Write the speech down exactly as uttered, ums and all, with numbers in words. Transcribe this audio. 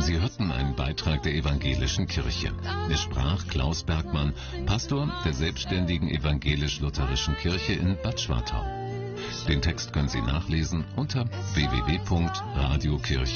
Sie hörten einen Beitrag der Evangelischen Kirche. Es sprach Klaus Bergmann, Pastor der selbstständigen evangelisch-lutherischen Kirche in Bad Schwartau. Den Text können Sie nachlesen unter w w w punkt radiokirche punkt